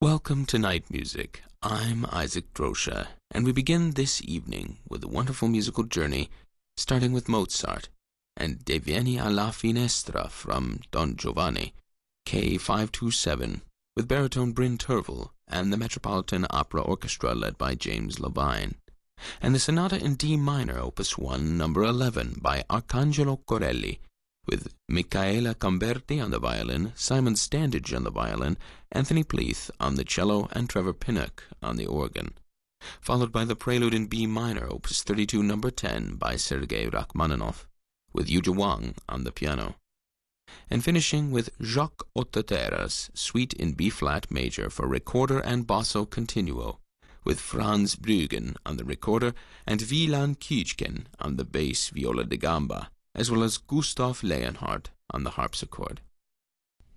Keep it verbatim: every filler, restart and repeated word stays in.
Welcome to Night Music. I'm Isaac Drosha, and we begin this evening with a wonderful musical journey, starting with Mozart and De Vieni alla Finestra from Don Giovanni, K five two seven, with baritone Bryn Tervel and the Metropolitan Opera Orchestra led by James Levine, and the Sonata in D minor, Opus one, number eleven, by Arcangelo Corelli, with Michaela Camberti on the violin, Simon Standage on the violin, Anthony Pleath on the cello, and Trevor Pinnock on the organ, followed by the Prelude in B minor, Opus thirty-two, number ten, by Sergei Rachmaninoff, with Yuja Wang on the piano, and finishing with Jacques Otteterra's Suite in B-flat major for recorder and basso continuo, with Franz Brüggen on the recorder and Wieland Küchken on the bass viola da gamba, as well as Gustav Leonhardt on the harpsichord.